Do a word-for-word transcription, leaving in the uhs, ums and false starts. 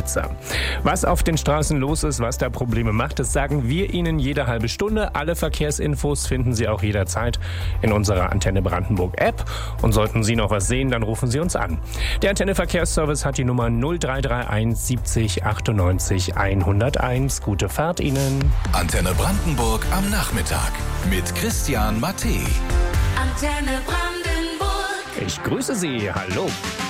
Besitzer. Was auf den Straßen los ist, was da Probleme macht, das sagen wir Ihnen jede halbe Stunde. Alle Verkehrsinfos finden Sie auch jederzeit in unserer Antenne Brandenburg App. Und sollten Sie noch was sehen, dann rufen Sie uns an. Der Antenne Verkehrsservice hat die Nummer null drei drei eins siebzig achtundneunzig hunderteins. Gute Fahrt Ihnen. Antenne Brandenburg am Nachmittag mit Christian Matthä. Antenne Brandenburg. Ich grüße Sie. Hallo.